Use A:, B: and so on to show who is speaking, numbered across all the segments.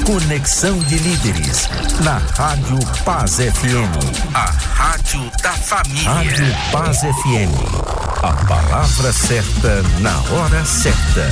A: Conexão de Líderes, na Rádio Paz FM. A Rádio da Família. Rádio Paz FM. A palavra certa na hora certa.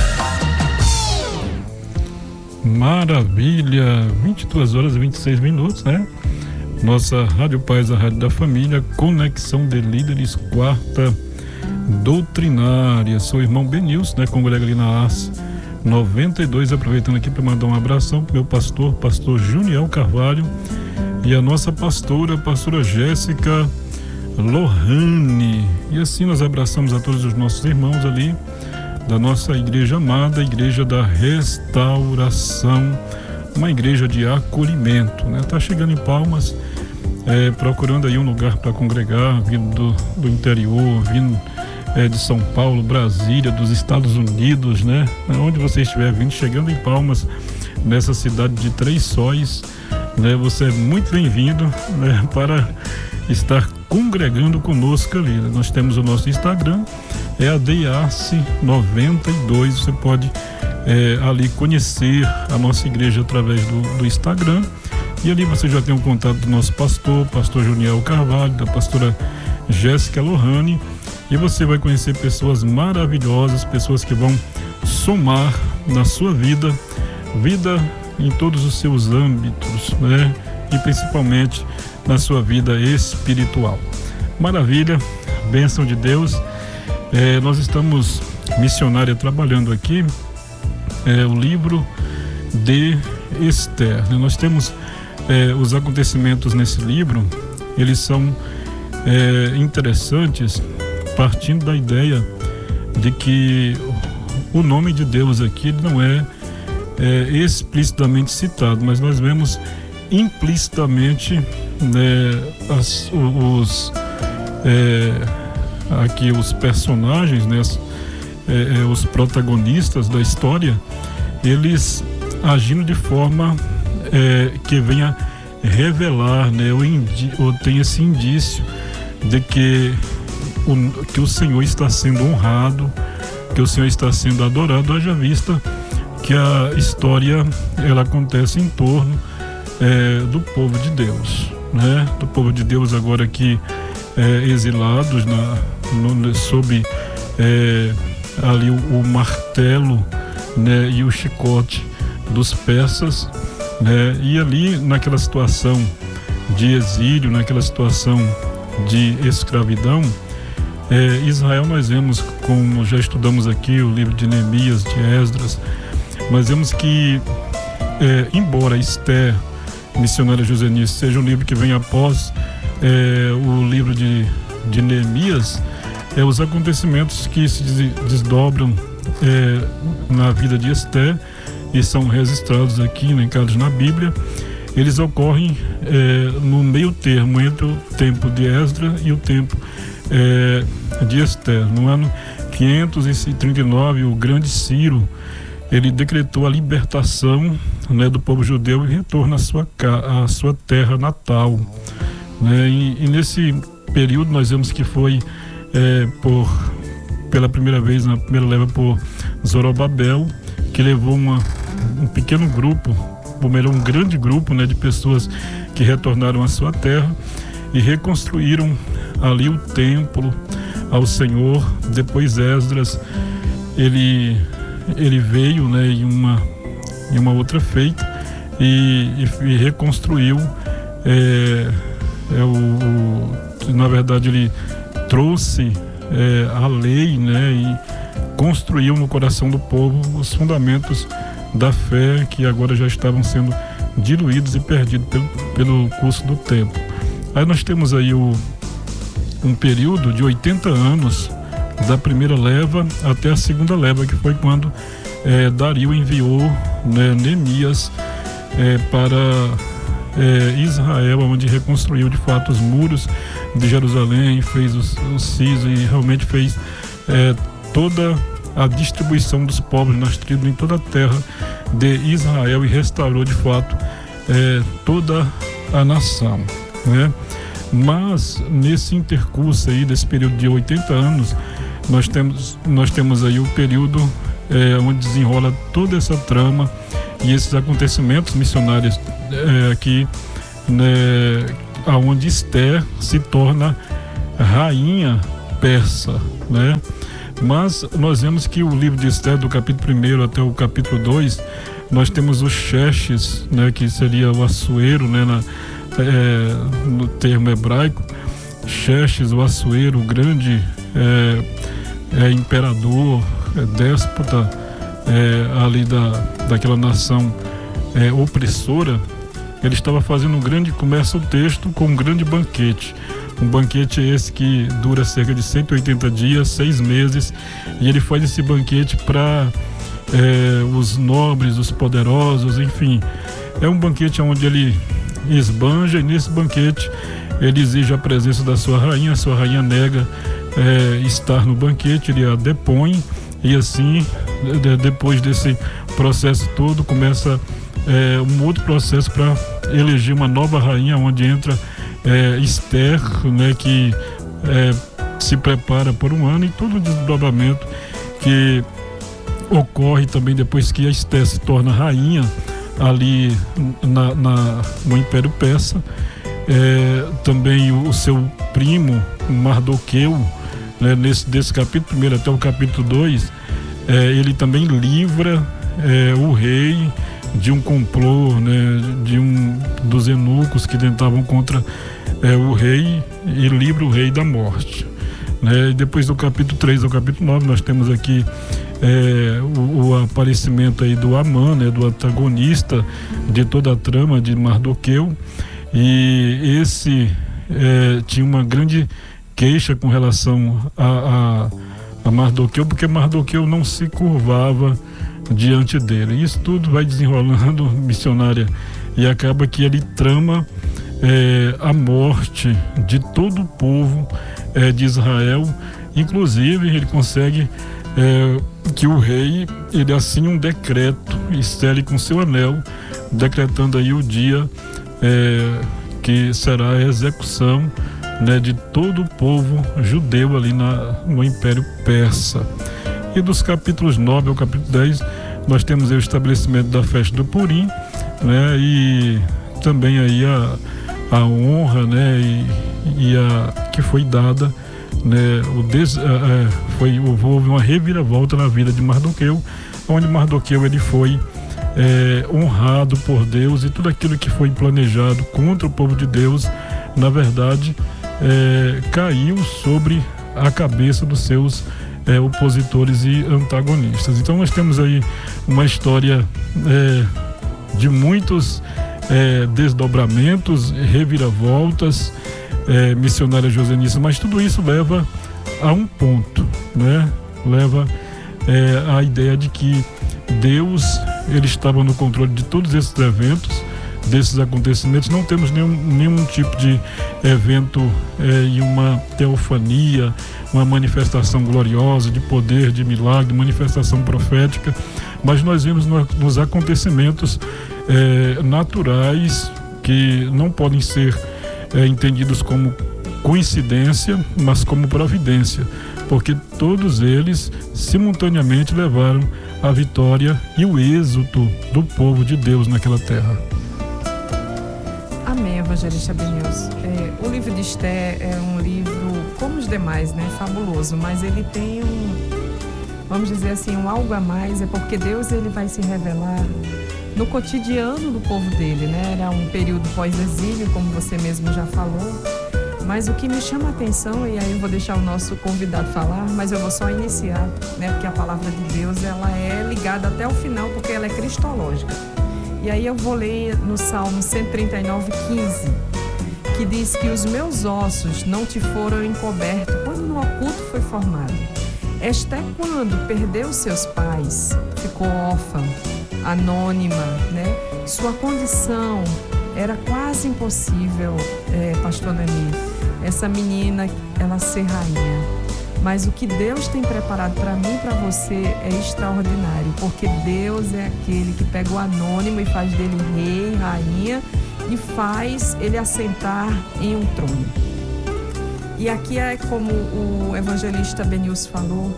B: Maravilha, 22 horas e 26 minutos, né? Nossa Rádio Paz, a Rádio da Família, Conexão de Líderes, quarta doutrinária. Sou o irmão Benilson, né? Congrega ali na AS 92, aproveitando aqui para mandar um abração pro meu pastor Juniel Carvalho, e a nossa pastora Jéssica Lohane. E assim nós abraçamos a todos os nossos irmãos ali da nossa igreja amada, Igreja da Restauração, uma igreja de acolhimento, né? Tá chegando em Palmas, procurando aí um lugar para congregar, vindo do interior, vindo de São Paulo, Brasília, dos Estados Unidos, né? Onde você estiver vindo, chegando em Palmas, nessa cidade de Três Sóis, né? Você é muito bem-vindo, né? Para estar congregando conosco ali. Nós temos o nosso Instagram, é a DIAC92. Você pode ali conhecer a nossa igreja através do Instagram, e ali você já tem o contato do nosso pastor Juniel Carvalho, da pastora Jéssica Lohane, e você vai conhecer pessoas maravilhosas, pessoas que vão somar na sua vida em todos os seus âmbitos, né? E principalmente na sua vida espiritual. Maravilha, bênção de Deus. Nós estamos, missionária, trabalhando aqui o livro de Esther, né? Nós temos os acontecimentos nesse livro, eles são interessantes, partindo da ideia de que o nome de Deus aqui não é explicitamente citado, mas nós vemos implicitamente, né, aqui os personagens, né, os protagonistas da história, eles agindo de forma que venha revelar, né, ou tem esse indício de que o Senhor está sendo honrado, que o Senhor está sendo adorado, haja vista que a história ela acontece em torno do povo de Deus, né? Do povo de Deus agora aqui exilados sob ali o martelo, né, e o chicote dos persas, né? E ali naquela situação de exílio, naquela situação de escravidão, Israel, nós vemos, como já estudamos aqui o livro de Neemias, de Esdras, nós vemos que embora Esther, missionária Josenice, seja um livro que vem após o livro de Neemias, os acontecimentos que se desdobram na vida de Esther e são registrados aqui, elencados na Bíblia, eles ocorrem no meio termo entre o tempo de Esdras e o tempo de Esther. No ano 539, o grande Ciro, ele decretou a libertação, né, do povo judeu e retorno à sua terra natal, né? E nesse período nós vemos que foi pela primeira vez, na primeira leva, por Zorobabel, que levou um pequeno grupo, ou melhor, um grande grupo, né, de pessoas que retornaram à sua terra e reconstruíram ali o templo ao Senhor. Depois Esdras, ele veio, né, em uma outra feita e reconstruiu, na verdade ele trouxe a lei, né, e construiu no coração do povo os fundamentos da fé, que agora já estavam sendo diluídos e perdidos pelo curso do tempo. Aí nós temos aí um período de 80 anos da primeira leva até a segunda leva, que foi quando Dario enviou, né, Neemias para Israel, onde reconstruiu de fato os muros de Jerusalém, fez o siso e realmente fez toda a distribuição dos povos nas tribos em toda a terra de Israel e restaurou de fato toda a nação, né? Mas nesse intercurso aí, desse período de 80 anos, nós temos aí o período onde desenrola toda essa trama E esses acontecimentos missionários aqui, né, aonde Esther se torna rainha persa, né? Mas nós vemos que o livro de Esther, do capítulo 1 até o capítulo 2, nós temos o Xerxes, né, que seria o Assuero, né, no termo hebraico. Xerxes, o Assuero, o grande imperador, déspota ali daquela nação opressora. Ele estava fazendo começa o texto com um grande banquete. Um banquete esse que dura cerca de 180 dias, 6 meses, e ele faz esse banquete para os nobres, os poderosos, enfim. É um banquete onde ele esbanja, e nesse banquete ele exige a presença da sua rainha nega estar no banquete, ele a depõe, e assim, depois desse processo todo, começa um outro processo para eleger uma nova rainha, onde entra Esther, né, que se prepara por um ano, e todo o desdobramento que ocorre também depois que a Esther se torna rainha ali no Império Persa. Também o seu primo Mardoqueu, né, desse capítulo 1 até o capítulo 2, ele também livra o rei de um complô, né, dos eunucos que tentavam contra o rei, e livra o rei da morte, né? E depois do capítulo 3 ao capítulo 9 nós temos aqui o aparecimento aí do Amã, né, do antagonista de toda a trama de Mardoqueu, e esse tinha uma grande queixa com relação a Mardoqueu, porque Mardoqueu não se curvava diante dele. E isso tudo vai desenrolando, missionária, e acaba que ele trama a morte de todo o povo de Israel. Inclusive ele consegue que o rei ele assine um decreto e sele com seu anel, decretando aí o dia que será a execução, né, de todo o povo judeu ali no Império Persa. E dos capítulos 9 ao capítulo 10 nós temos aí o estabelecimento da festa do Purim, né, e também aí a honra, né, e que foi dada, né, houve uma reviravolta na vida de Mardoqueu, onde Mardoqueu ele foi honrado por Deus, e tudo aquilo que foi planejado contra o povo de Deus, na verdade, caiu sobre a cabeça dos seus opositores e antagonistas. Então nós temos aí uma história de muitos desdobramentos, reviravoltas, missionária Josenice, mas tudo isso leva a um ponto, né? Leva a ideia de que Deus ele estava no controle de todos esses eventos, desses acontecimentos. Não temos nenhum tipo de evento e uma teofania, uma manifestação gloriosa de poder, de milagre, manifestação profética, mas nós vimos nos acontecimentos naturais que não podem ser entendidos como coincidência, mas como providência, porque todos eles simultaneamente levaram a vitória e o êxito do povo de Deus naquela terra.
C: Amém, evangelista Benilson. O livro de Esther é um livro, como os demais, né, fabuloso, mas ele tem vamos dizer assim, um algo a mais, porque Deus ele vai se revelar no cotidiano do povo dele, né? Era um período pós-exílio, como você mesmo já falou, mas o que me chama a atenção, e aí eu vou deixar o nosso convidado falar, mas eu vou só iniciar, né? Porque a palavra de Deus, ela é ligada até o final, porque ela é cristológica. E aí eu vou ler no Salmo 139:15, que diz que os meus ossos não te foram encobertos quando no oculto foi formado. Esther, quando perdeu seus pais, ficou órfã, anônima, né? Sua condição era quase impossível, pastor Nani, essa menina, ela ser rainha. Mas o que Deus tem preparado para mim e para você é extraordinário, porque Deus é aquele que pega o anônimo e faz dele rei, rainha, e faz ele assentar em um trono. E aqui é como o evangelista Benilson falou, que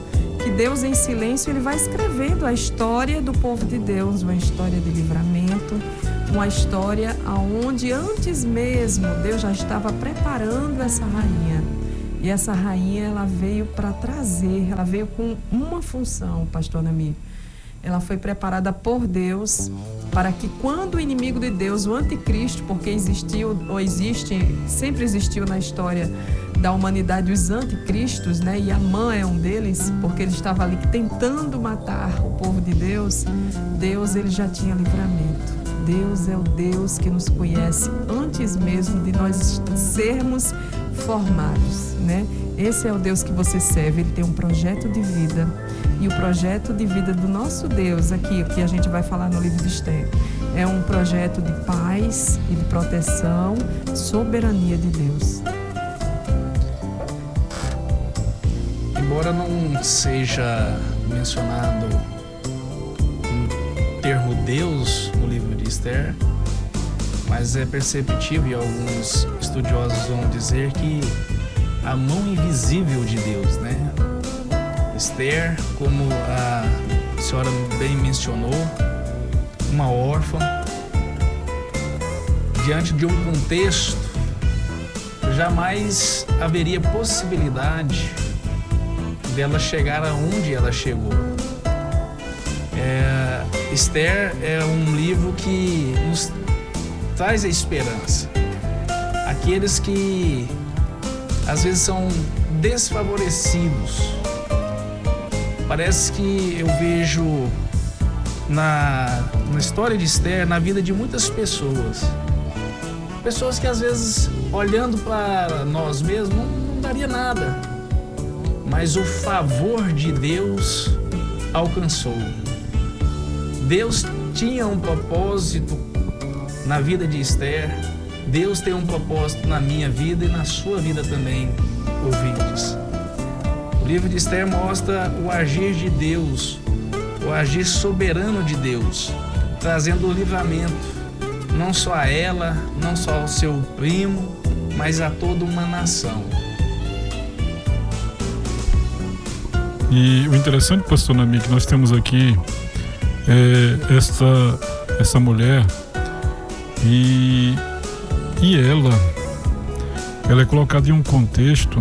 C: que Deus em silêncio ele vai escrevendo a história do povo de Deus, uma história de livramento, uma história onde antes mesmo Deus já estava preparando essa rainha. E essa rainha ela veio para trazer, ela veio com uma função, pastor Nami. Ela foi preparada por Deus para que quando o inimigo de Deus, o anticristo, porque existiu ou existe, sempre existiu na história da humanidade os anticristos, né? E Amã é um deles, porque ele estava ali tentando matar o povo de Deus. Deus ele já tinha livramento. Deus é o Deus que nos conhece antes mesmo de nós sermos formados, né? Esse é o Deus que você serve, ele tem um projeto de vida. E o projeto de vida do nosso Deus aqui, que a gente vai falar no livro de Esther, é um projeto de paz e de proteção, soberania de Deus.
D: Embora não seja mencionado o termo Deus no livro de Esther, mas é perceptível e alguns estudiosos vão dizer que a mão invisível de Deus, né? Esther, como a senhora bem mencionou, uma órfã, diante de um contexto, jamais haveria possibilidade dela chegar aonde ela chegou. Esther é um livro que nos traz a esperança. Aqueles que às vezes são desfavorecidos. Parece que eu vejo na história de Esther, na vida de muitas pessoas que às vezes, olhando para nós mesmos, não daria nada. Mas o favor de Deus alcançou. Deus tinha um propósito na vida de Esther. Deus tem um propósito na minha vida e na sua vida também, ouvintes. O livro de Esther mostra o agir de Deus, o agir soberano de Deus, trazendo o livramento, não só a ela, não só ao seu primo, mas a toda uma nação.
B: E o interessante, pastor Nami, que nós temos aqui essa mulher e ela é colocada em um contexto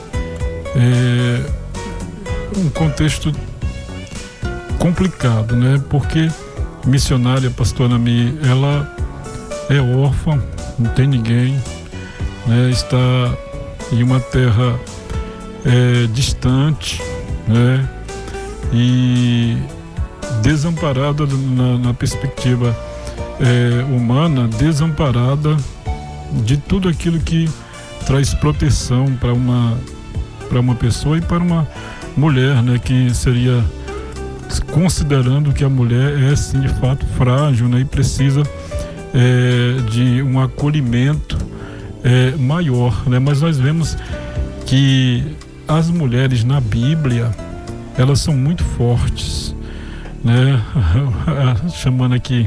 B: complicado, né? Porque missionária, pastor Nami, ela é órfã, não tem ninguém, né? Está em uma terra distante, né? E desamparada na perspectiva humana, desamparada de tudo aquilo que traz proteção para uma pessoa e para uma mulher, né? Que seria, considerando que a mulher é sim de fato frágil, né? E precisa de um acolhimento maior, né? Mas nós vemos que as mulheres na Bíblia, elas são muito fortes, né? Chamando aqui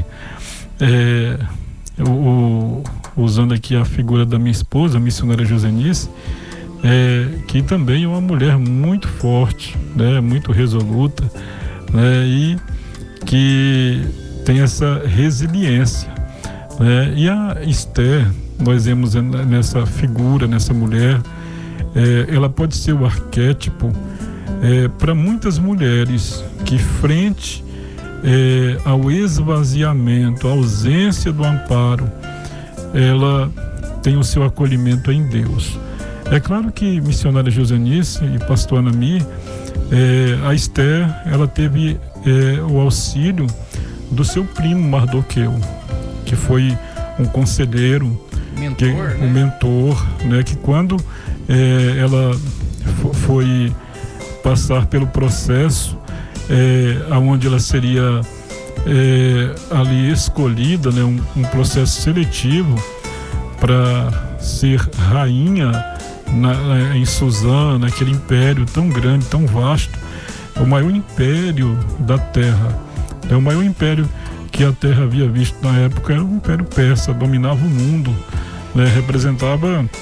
B: usando aqui a figura da minha esposa, a missionária Josenice, que também é uma mulher muito forte, né? Muito resoluta, né? E que tem essa resiliência, né? E a Esther, nós vemos nessa figura, nessa mulher, ela pode ser o arquétipo para muitas mulheres que, frente ao esvaziamento, à ausência do amparo, ela tem o seu acolhimento em Deus. É claro que missionária Josenice e pastor Nami, a Esther, ela teve o auxílio do seu primo Mardoqueu, que foi um conselheiro, um mentor, né? Que quando ela foi passar pelo processo aonde ela seria ali escolhida, né? Um processo seletivo para ser rainha em Suzã, aquele império tão grande, tão vasto, o maior império da terra, o maior império que a terra havia visto na época era o Império Persa, dominava o mundo, né? Representava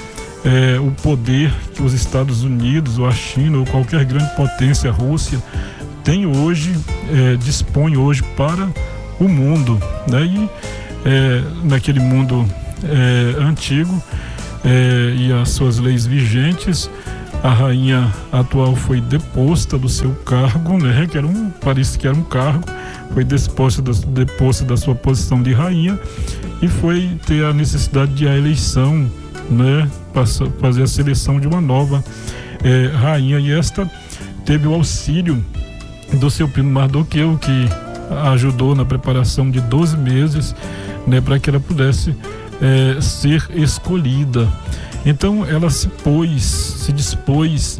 B: o poder que os Estados Unidos ou a China ou qualquer grande potência, a Rússia, tem hoje, dispõe hoje para o mundo, né? E naquele mundo antigo e as suas leis vigentes, a rainha atual foi deposta do seu cargo, né? Parece que era um cargo, foi deposta da sua posição de rainha e foi ter a necessidade de a eleição, né? Fazer a seleção de uma nova rainha, e esta teve o auxílio do seu primo Mardoqueu, que ajudou na preparação de 12 meses, né? Para que ela pudesse ser escolhida. Então ela se dispôs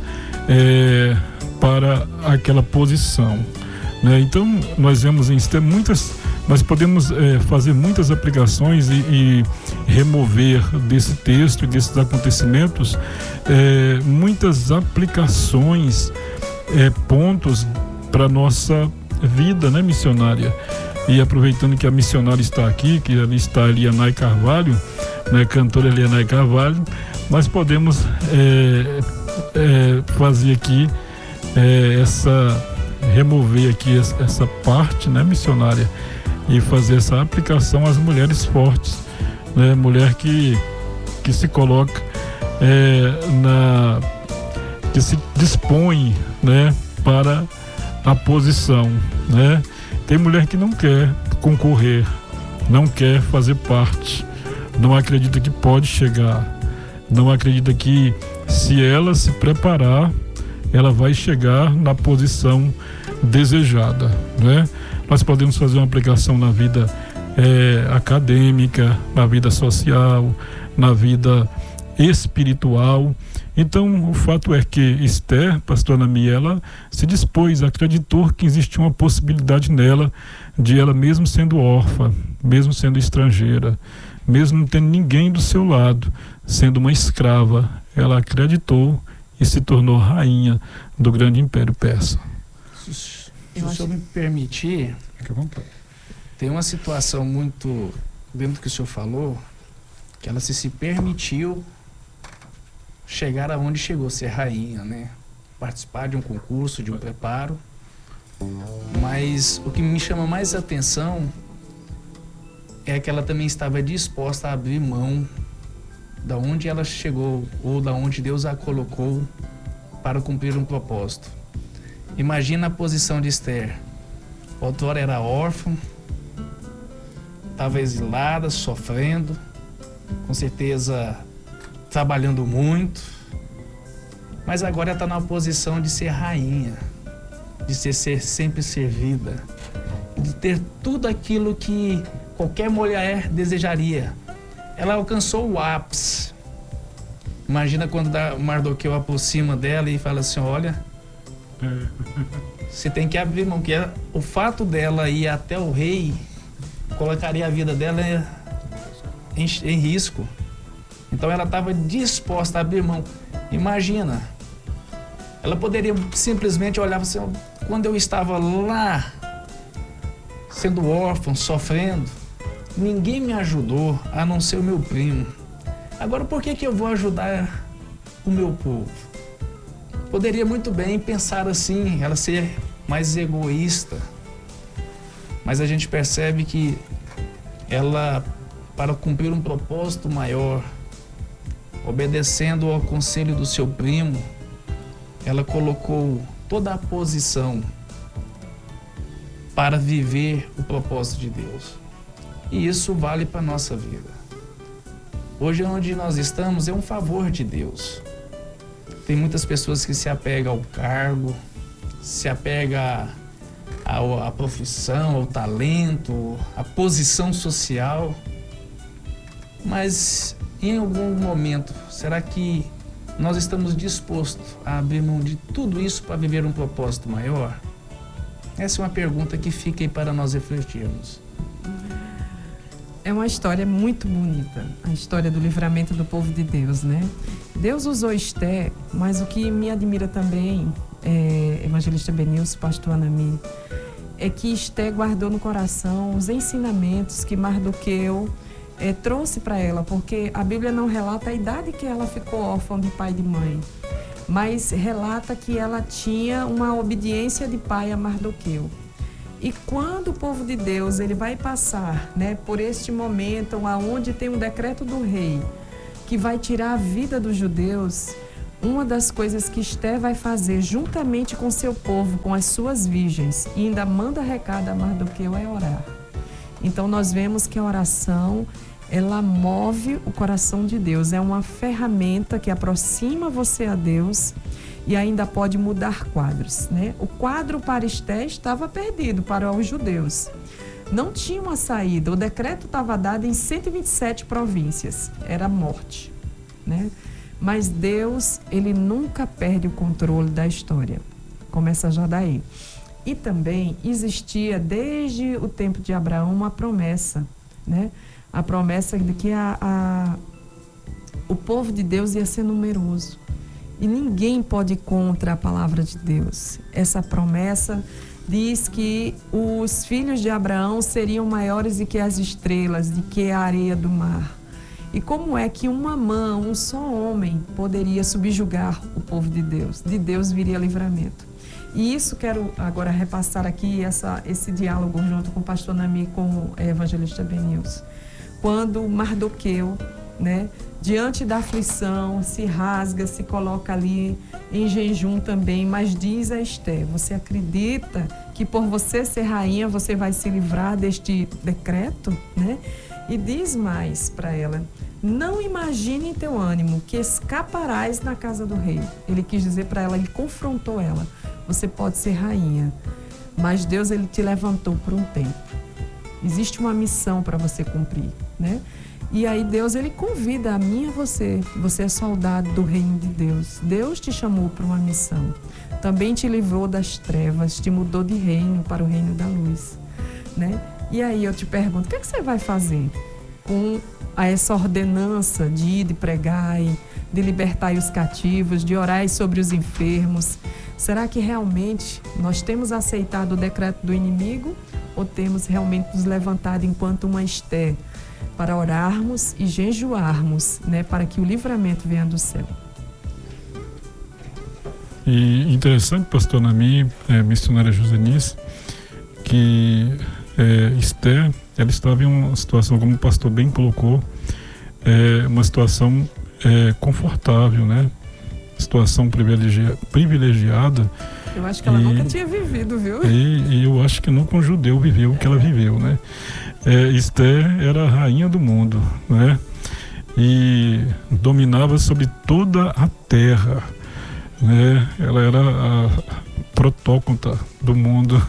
B: para aquela posição, né? Então nós vemos em Esther nós podemos fazer muitas aplicações e remover desse texto e desses acontecimentos muitas aplicações, pontos para nossa vida, né, missionária. E aproveitando que a missionária está aqui, que ali está a Elianai Carvalho, né, cantora Elianai Carvalho, nós podemos fazer aqui remover aqui essa parte, né, missionária, e fazer essa aplicação às mulheres fortes, né, mulher que se coloca que se dispõe, né, para a posição, né? Tem mulher que não quer concorrer, não quer fazer parte, não acredita que pode chegar, não acredita que se ela se preparar, ela vai chegar na posição desejada, né? Nós podemos fazer uma aplicação na vida acadêmica, na vida social, na vida espiritual. Então, o fato é que Esther, pastor Anami, ela se dispôs, acreditou que existia uma possibilidade nela de ela, mesmo sendo órfã, mesmo sendo estrangeira, mesmo não tendo ninguém do seu lado, sendo uma escrava, ela acreditou e se tornou rainha do grande império persa.
D: Se o senhor me permitir, tem uma situação muito dentro do que o senhor falou, que ela se permitiu chegar aonde chegou, ser rainha, né? Participar de um concurso, de um preparo. Mas o que me chama mais atenção é que ela também estava disposta a abrir mão da onde ela chegou ou da onde Deus a colocou para cumprir um propósito. Imagina a posição de Esther. Outrora era órfã, estava exilada, sofrendo, com certeza trabalhando muito, mas agora está na posição de ser rainha, de ser sempre servida, de ter tudo aquilo que qualquer mulher desejaria. Ela alcançou o ápice. Imagina quando Mardoqueu aproxima dela e fala assim: olha, você tem que abrir mão, porque o fato dela ir até o rei colocaria a vida dela em risco. Então ela estava disposta a abrir mão. Imagina, ela poderia simplesmente olhar assim: quando eu estava lá, sendo órfã, sofrendo, ninguém me ajudou a não ser o meu primo. Agora por que eu vou ajudar o meu povo? Poderia muito bem pensar assim, ela ser mais egoísta. Mas a gente percebe que ela, para cumprir um propósito maior, obedecendo ao conselho do seu primo, ela colocou toda a posição para viver o propósito de Deus. E isso vale para a nossa vida. Hoje, onde nós estamos, é um favor de Deus. Tem muitas pessoas que se apegam ao cargo, se apegam à profissão, ao talento, à posição social. Mas em algum momento, será que nós estamos dispostos a abrir mão de tudo isso para viver um propósito maior? Essa é uma pergunta que fica aí para nós refletirmos.
C: É uma história muito bonita, a história do livramento do povo de Deus, né? Deus usou Esther, mas o que me admira também, evangelista Benilson, pastor Anami, é que Esther guardou no coração os ensinamentos que Mardoqueu trouxe para ela, porque a Bíblia não relata a idade que ela ficou órfã de pai e de mãe, mas relata que ela tinha uma obediência de pai a Mardoqueu. E quando o povo de Deus ele vai passar, né, por este momento onde tem um decreto do rei que vai tirar a vida dos judeus, uma das coisas que Esther vai fazer juntamente com seu povo, com as suas virgens, e ainda manda recado a Mardoqueu, é orar. Então nós vemos que a oração, ela move o coração de Deus, é uma ferramenta que aproxima você a Deus e ainda pode mudar quadros, né? O quadro para Esther estava perdido para os judeus. Não tinha uma saída, o decreto estava dado em 127 províncias, era morte, né? Mas Deus, ele nunca perde o controle da história. Começa já daí. E também existia desde o tempo de Abraão uma promessa, né? A promessa de que o povo de Deus ia ser numeroso. E ninguém pode ir contra a palavra de Deus. Essa promessa diz que os filhos de Abraão seriam maiores do que as estrelas, do que a areia do mar. E como é que uma mão, um só homem, poderia subjugar o povo de Deus? De Deus viria livramento. E isso quero agora repassar aqui, esse diálogo junto com o pastor Nami e com o evangelista Benilson. Quando Mardoqueu, né, diante da aflição, se rasga, se coloca ali em jejum também, mas diz a Esther, você acredita que por você ser rainha, você vai se livrar deste decreto, né? E diz mais para ela, não imagine em teu ânimo que escaparás na casa do rei. Ele quis dizer para ela, ele confrontou ela, você pode ser rainha, mas Deus ele te levantou por um tempo. Existe uma missão para você cumprir, né? E aí Deus ele convida a mim e a você. Você é soldado do reino de Deus. Deus te chamou para uma missão. Também te livrou das trevas, te mudou de reino para o reino da luz, né? E aí eu te pergunto, o que é que você vai fazer com essa ordenança de ir, de pregar, de libertar os cativos, de orar sobre os enfermos? Será que realmente nós temos aceitado o decreto do inimigo ou temos realmente nos levantado enquanto uma Esther para orarmos e jejuarmos, né, para que o livramento venha do céu?
B: E interessante, pastor Nami, missionária Josenice, que Esther, ela estava em uma situação, como o pastor bem colocou, uma situação confortável, né? Situação privilegiada.
C: Eu acho que ela nunca tinha vivido, viu?
B: E eu acho que nunca um judeu viveu o que ela viveu, né? Esther era a rainha do mundo, né? E dominava sobre toda a terra, né? Ela era a protóconta do mundo.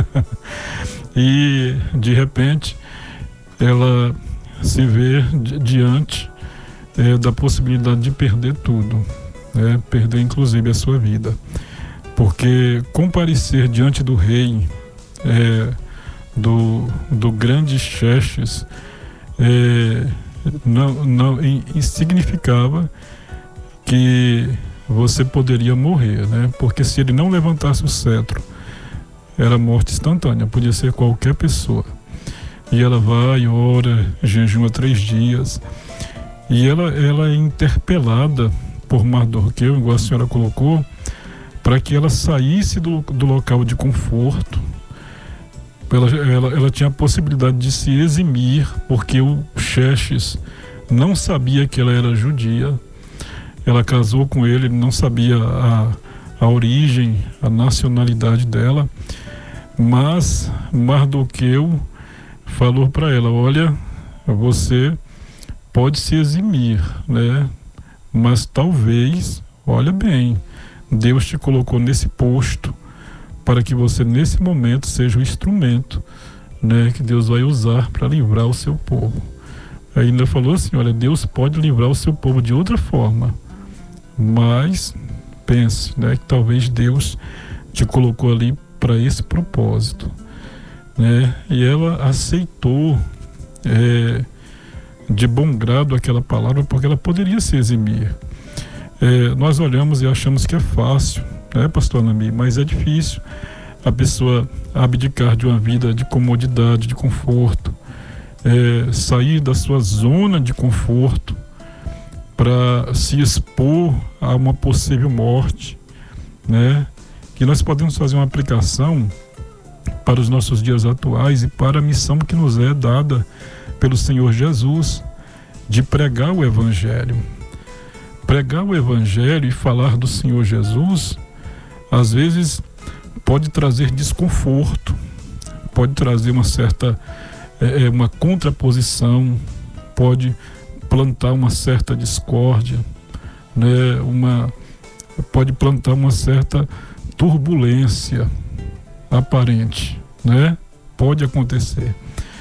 B: E de repente ela se vê diante da possibilidade de perder tudo, né? Perder inclusive a sua vida, porque comparecer diante do rei, do grande Xerxes, não significava que você poderia morrer, né? Porque se ele não levantasse o cetro, era morte instantânea, podia ser qualquer pessoa. E ela vai, ora, jejuma 3 dias, e ela é interpelada por Mardoqueu, igual a senhora colocou, para que ela saísse do local de conforto. Ela tinha a possibilidade de se eximir, porque o Xerxes não sabia que ela era judia. Ela casou com ele não sabia a origem, a nacionalidade dela, mas Mardoqueu falou para ela, olha, você pode se eximir, né? Mas talvez, olha bem, Deus te colocou nesse posto para que você nesse momento seja o instrumento, né, que Deus vai usar para livrar o seu povo. Aí ainda falou assim, olha, Deus pode livrar o seu povo de outra forma, mas pense, né, que talvez Deus te colocou ali para esse propósito, né? E ela aceitou de bom grado aquela palavra, porque ela poderia se eximir. Nós olhamos e achamos que é fácil, né, pastor Nami? Mas é difícil a pessoa abdicar de uma vida de comodidade, de conforto, sair da sua zona de conforto para se expor a uma possível morte, né? Que nós podemos fazer uma aplicação para os nossos dias atuais e para a missão que nos é dada pelo Senhor Jesus de pregar o Evangelho. Pregar o Evangelho e falar do Senhor Jesus, às vezes, pode trazer desconforto, pode trazer uma certa uma contraposição, pode plantar uma certa discórdia, né? Pode plantar uma certa turbulência aparente, né? Pode acontecer.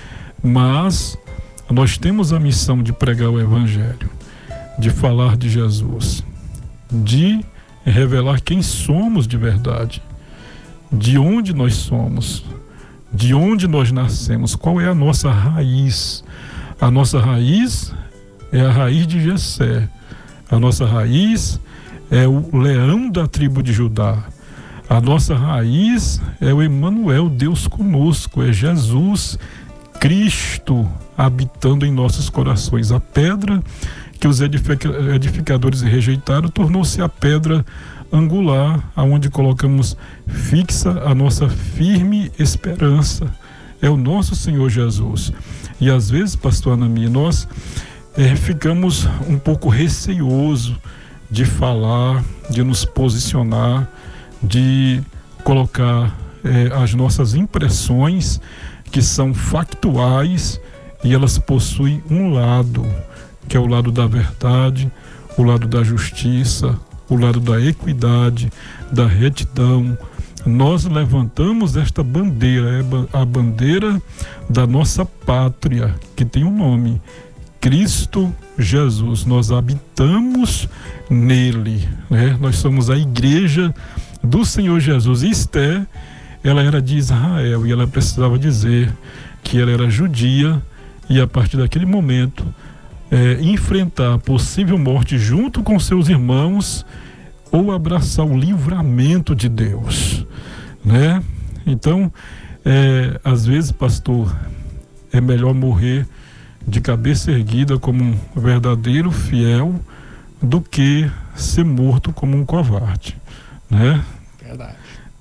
B: Mas nós temos a missão de pregar o Evangelho, de falar de Jesus, de revelar quem somos de verdade, de onde nós somos, de onde nós nascemos, qual é a nossa raiz. A nossa raiz é a raiz de Jessé. A nossa raiz é o leão da tribo de Judá. A nossa raiz é o Emanuel, Deus conosco, é Jesus Cristo habitando em nossos corações. A pedra que os edificadores rejeitaram tornou-se a pedra angular, aonde colocamos fixa a nossa firme esperança. É o nosso Senhor Jesus. E às vezes, pastor Anami, nós ficamos um pouco receosos de falar, de nos posicionar, de colocar as nossas impressões, que são factuais, e elas possuem um lado, que é o lado da verdade, o lado da justiça, o lado da equidade, da retidão. Nós levantamos esta bandeira, é a bandeira da nossa pátria, que tem um nome, Cristo Jesus. Nós habitamos nele, né? Nós somos a igreja do Senhor Jesus. E Esther, ela era de Israel e ela precisava dizer que ela era judia, e a partir daquele momento enfrentar a possível morte junto com seus irmãos ou abraçar o livramento de Deus, né? Então, às vezes, pastor, é melhor morrer de cabeça erguida como um verdadeiro fiel do que ser morto como um covarde, né?
D: Verdade.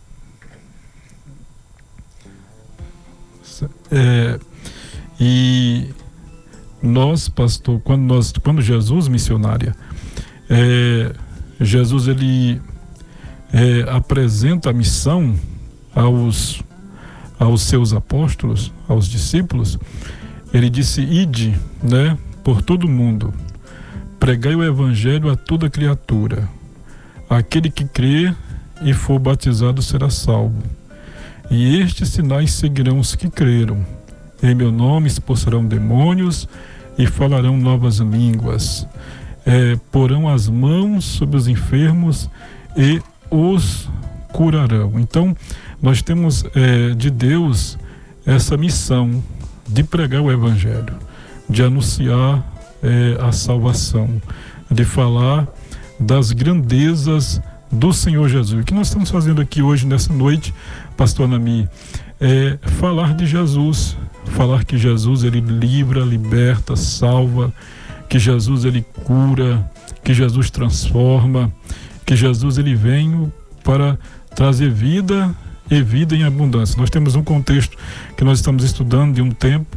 B: E nós, pastor, quando Jesus, missionária, Jesus ele apresenta a missão aos seus apóstolos, aos discípulos. Ele disse: ide, né, por todo mundo, pregai o Evangelho a toda criatura. Aquele que crê e for batizado será salvo. E estes sinais seguirão os que creram. Em meu nome expulsarão demônios e falarão novas línguas. Porão as mãos sobre os enfermos e os curarão. Então, nós temos de Deus essa missão de pregar o Evangelho, de anunciar a salvação, de falar das grandezas do Senhor Jesus. O que nós estamos fazendo aqui hoje, nessa noite, pastor Anami, é falar de Jesus, falar que Jesus ele livra, liberta, salva, que Jesus ele cura, que Jesus transforma, que Jesus ele vem para trazer vida e vida em abundância. Nós temos um contexto que nós estamos estudando de um tempo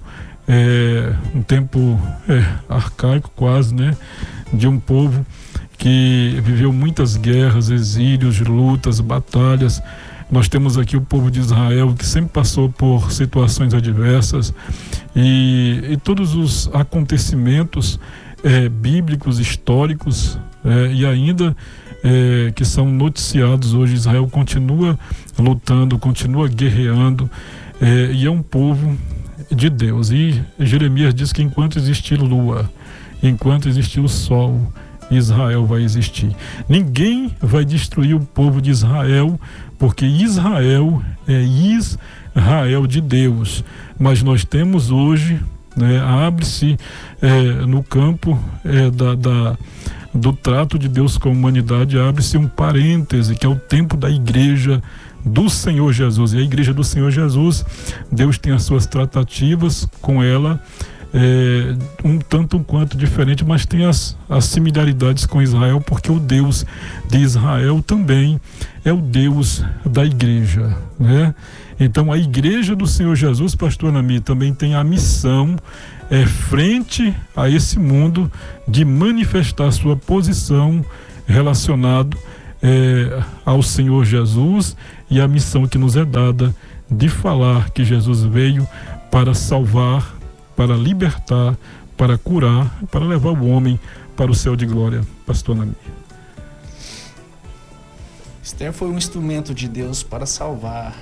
B: arcaico quase, né? De um povo que viveu muitas guerras, exílios, lutas, batalhas. Nós temos aqui o povo de Israel, que sempre passou por situações adversas, e todos os acontecimentos bíblicos, históricos, e ainda que são noticiados hoje. Israel continua lutando, continua guerreando, e é um povo de Deus. E Jeremias diz que enquanto existir lua, enquanto existir o sol, Israel vai existir. Ninguém vai destruir o povo de Israel, porque Israel é Israel de Deus. Mas nós temos hoje, né, abre-se no campo do trato de Deus com a humanidade, abre-se um parêntese, que é o tempo da igreja do Senhor Jesus. E a igreja do Senhor Jesus, Deus tem as suas tratativas com ela, um tanto quanto diferente, mas tem as similaridades com Israel, porque o Deus de Israel também é o Deus da igreja, né? Então a igreja do Senhor Jesus, pastor Anami, também tem a missão frente a esse mundo de manifestar sua posição relacionado ao Senhor Jesus e a missão que nos é dada de falar que Jesus veio para salvar, para libertar, para curar, para levar o homem para o céu de glória. Pastor Anami.
D: Esther foi um instrumento de Deus para salvar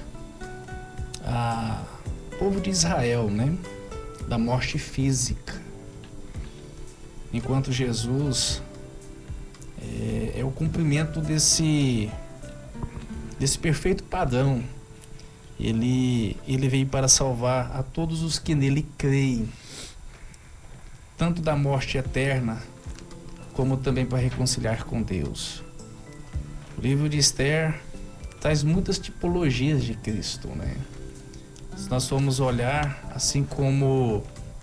D: o povo de Israel, né, da morte física. Enquanto Jesus é o cumprimento desse perfeito padrão. Ele veio para salvar a todos os que nele creem, tanto da morte eterna, como também para reconciliar com Deus. O livro de Esther traz muitas tipologias de Cristo, né? Se nós formos olhar, assim como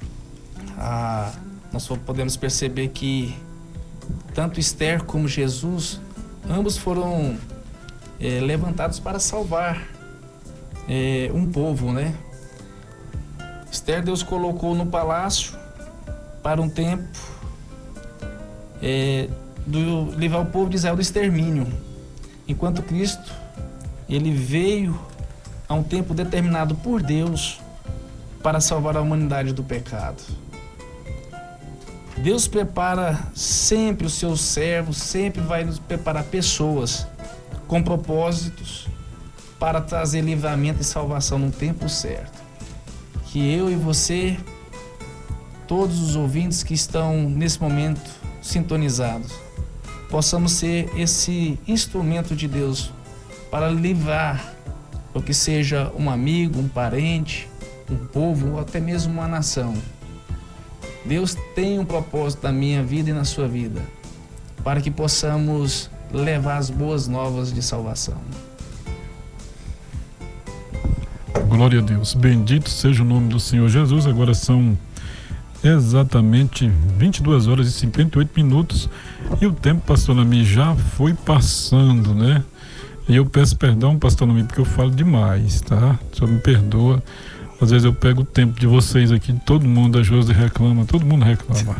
D: nós podemos perceber que tanto Esther como Jesus, ambos foram levantados para salvar um povo, né? Esther, Deus colocou no palácio para um tempo levar o povo de Israel do extermínio, enquanto Cristo, ele veio a um tempo determinado por Deus para salvar a humanidade do pecado. Deus prepara sempre os seus servos, sempre vai nos preparar pessoas com propósitos para trazer livramento e salvação no tempo certo. Que eu e você, todos os ouvintes que estão nesse momento sintonizados, possamos ser esse instrumento de Deus para livrar o que seja um amigo, um parente, um povo ou até mesmo uma nação. Deus tem um propósito na minha vida e na sua vida, para que possamos levar as boas novas de salvação.
B: Glória a Deus. Bendito seja o nome do Senhor Jesus. Agora são exatamente 22 horas e 58 minutos e o tempo, pastor Anami, já foi passando, né? E eu peço perdão, pastor Anami, porque eu falo demais, tá? O senhor me perdoa. Às vezes eu pego o tempo de vocês aqui, todo mundo, a Josi reclama, todo mundo reclama.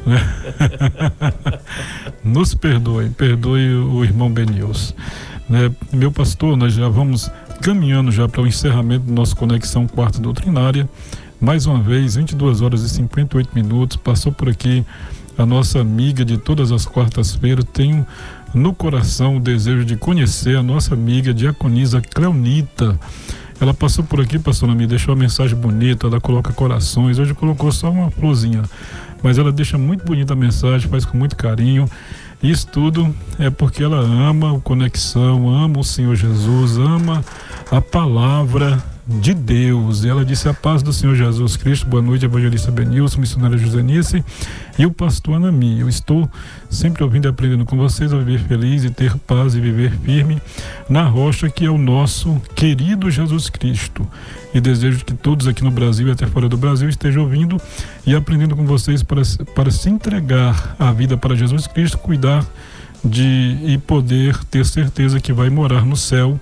B: Né? Nos perdoe o irmão Benilson. Né? Meu pastor, nós já vamos caminhando já para o encerramento do nosso Conexão Quarta Doutrinária. Mais uma vez, 22 horas e 58 minutos, passou por aqui a nossa amiga de todas as quartas-feiras. Tenho no coração o desejo de conhecer a nossa amiga diaconisa Cleonita. Ela passou por aqui, pastor, me deixou uma mensagem bonita, ela coloca corações, hoje colocou só uma florzinha, mas ela deixa muito bonita a mensagem, faz com muito carinho. Isso tudo é porque ela ama o Conexão, ama o Senhor Jesus, ama a palavra de Deus. E ela disse: a paz do Senhor Jesus Cristo. Boa noite, evangelista Benilson, missionária Josenice e o pastor Anami. Eu estou sempre ouvindo e aprendendo com vocês a viver feliz e ter paz e viver firme na rocha que é o nosso querido Jesus Cristo. E desejo que todos aqui no Brasil e até fora do Brasil estejam ouvindo e aprendendo com vocês para se entregar a vida para Jesus Cristo, cuidar e poder ter certeza que vai morar no céu.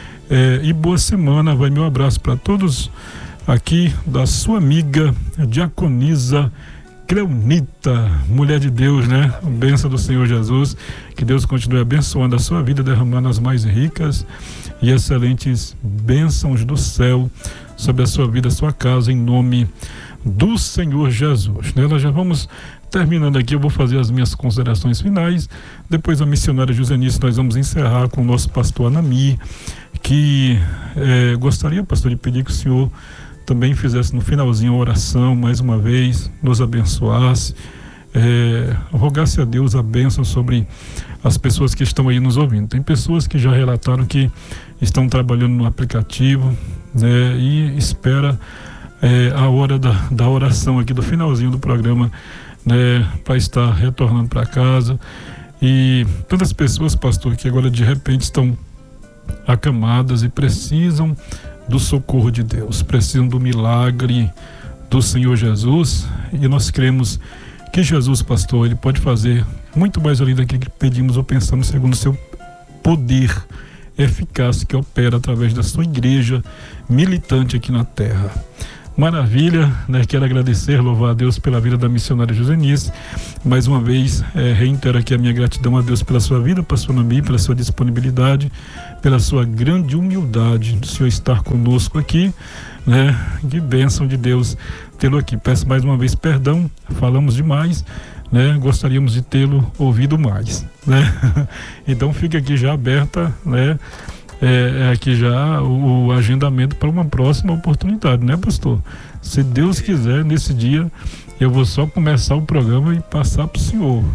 B: E boa semana, vai meu abraço para todos aqui da sua amiga diaconisa Cleonita, mulher de Deus, né? Bênção do Senhor Jesus, que Deus continue abençoando a sua vida, derramando as mais ricas e excelentes bênçãos do céu sobre a sua vida, a sua casa, em nome do Senhor Jesus. Nós já vamos terminando aqui, eu vou fazer as minhas considerações finais, depois a missionária Josenice, nós vamos encerrar com o nosso pastor Anami, que gostaria, pastor, de pedir que o senhor também fizesse no finalzinho a oração, mais uma vez, nos abençoasse, rogasse a Deus a bênção sobre as pessoas que estão aí nos ouvindo. Tem pessoas que já relataram que estão trabalhando no aplicativo, né, e espera a hora da oração aqui do finalzinho do programa, né, para estar retornando para casa. E tantas pessoas, pastor, que agora de repente estão acamadas e precisam do socorro de Deus, precisam do milagre do Senhor Jesus, e nós cremos que Jesus, pastor, ele pode fazer muito mais além daquilo que pedimos ou pensamos, segundo o seu poder eficaz que opera através da sua igreja militante aqui na terra. Maravilha, né? Quero agradecer, louvar a Deus pela vida da missionária Josenice. Mais uma vez, reitero aqui a minha gratidão a Deus pela sua vida, pastor Nami, pela sua disponibilidade, pela sua grande humildade do Senhor estar conosco aqui, né? Que bênção de Deus tê-lo aqui. Peço mais uma vez perdão, falamos demais, né? Gostaríamos de tê-lo ouvido mais, né? Então fica aqui já aberta, né? Aqui já o agendamento para uma próxima oportunidade, né, pastor? Se Deus quiser, nesse dia eu vou só começar o programa e passar para o senhor.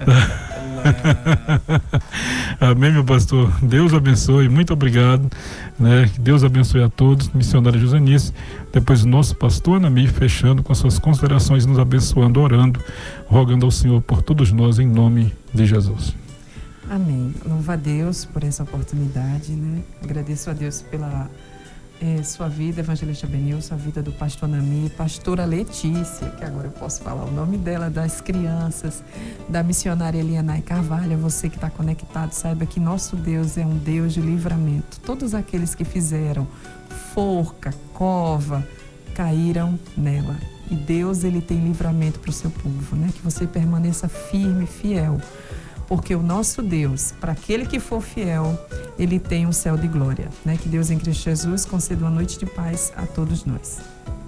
B: Amém, meu pastor? Deus abençoe, muito obrigado, né? Que Deus abençoe a todos. Missionária Josenice, depois o nosso pastor Nami, fechando com suas considerações, nos abençoando, orando, rogando ao Senhor por todos nós, em nome de Jesus.
C: Amém. Louvo a Deus por essa oportunidade, né? Agradeço a Deus pela sua vida, evangelista Benilson, a vida do pastor Nami, pastora Letícia, que agora eu posso falar o nome dela, das crianças, da missionária Elianai Carvalho. Você que está conectado, saiba que nosso Deus é um Deus de livramento. Todos aqueles que fizeram forca, cova, caíram nela. E Deus, ele tem livramento para o seu povo, né? Que você permaneça firme, fiel. Porque o nosso Deus, para aquele que for fiel, ele tem um céu de glória, né? Que Deus em Cristo Jesus conceda uma noite de paz a todos nós.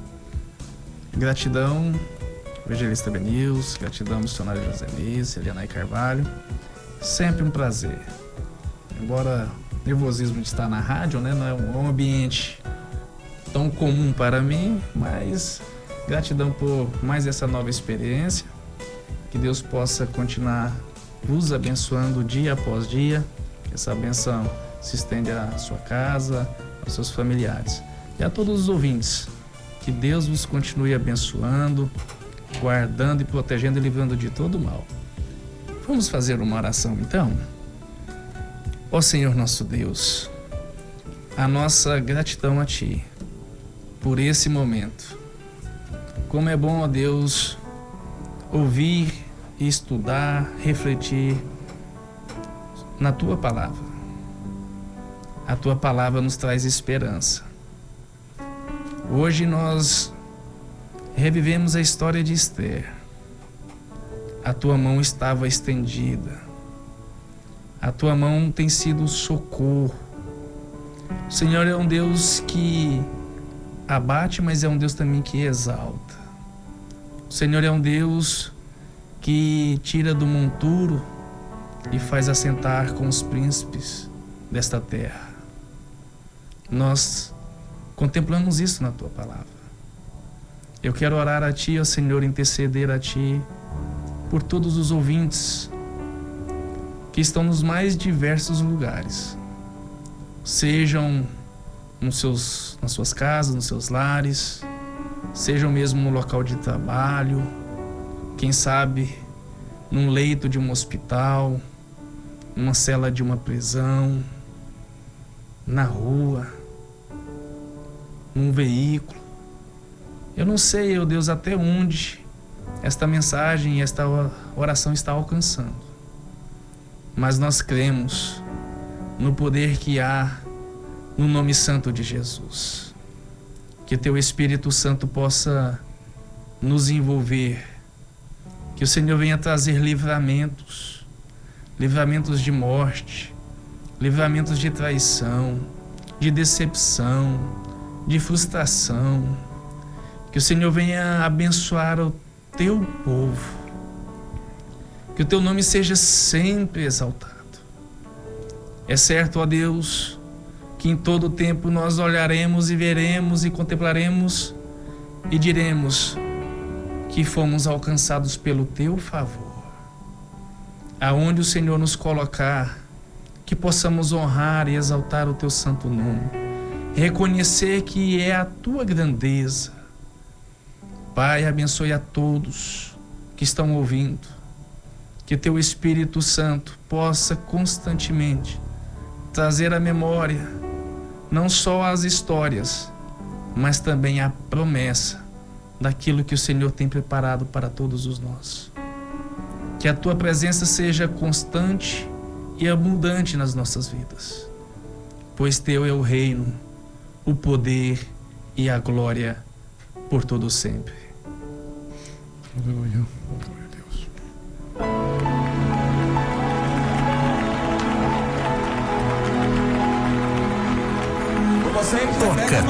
D: Gratidão, evangelista Benilson, gratidão, missionária Josenice, Elianai Carvalho. Sempre um prazer. Embora o nervosismo de estar na rádio, né, não é um ambiente tão comum para mim, mas gratidão por mais essa nova experiência. Que Deus possa continuar vos abençoando dia após dia, que essa bênção se estende à sua casa, aos seus familiares. E a todos os ouvintes, que Deus vos continue abençoando, guardando e protegendo e livrando de todo mal. Vamos fazer uma oração então? Ó Senhor nosso Deus, a nossa gratidão a Ti por esse momento. Como é bom, ó Deus, ouvir, estudar, refletir na Tua Palavra. A Tua Palavra nos traz esperança. Hoje nós revivemos a história de Esther. A Tua mão estava estendida. A Tua mão tem sido socorro. O Senhor é um Deus que abate, mas é um Deus também que exalta. O Senhor é um Deus que tira do monturo e faz assentar com os príncipes desta terra. Nós contemplamos isso na Tua Palavra. Eu quero orar a Ti, ó Senhor, interceder a Ti por todos os ouvintes que estão nos mais diversos lugares, sejam nas suas casas, nos seus lares, sejam mesmo no local de trabalho, quem sabe num leito de um hospital, numa cela de uma prisão, na rua, num veículo. Eu não sei, ó Deus, até onde esta mensagem e esta oração está alcançando. Mas nós cremos no poder que há no nome santo de Jesus. Que Teu Espírito Santo possa nos envolver. Que o Senhor venha trazer livramentos de morte, livramentos de traição, de decepção, de frustração. Que o Senhor venha abençoar o Teu povo. Que o Teu nome seja sempre exaltado. É certo, ó Deus, que em todo tempo nós olharemos e veremos e contemplaremos e diremos que fomos alcançados pelo Teu favor. Aonde o Senhor nos colocar, que possamos honrar e exaltar o Teu santo nome, reconhecer que é a Tua grandeza. Pai, abençoe a todos que estão ouvindo, que Teu Espírito Santo possa constantemente trazer à memória não só as histórias, mas também a promessa daquilo que o Senhor tem preparado para todos os nós. Que a tua presença seja constante e abundante nas nossas vidas, pois teu é o reino, o poder e a glória por todo sempre.
B: Aleluia. Glória a Deus.
A: Toca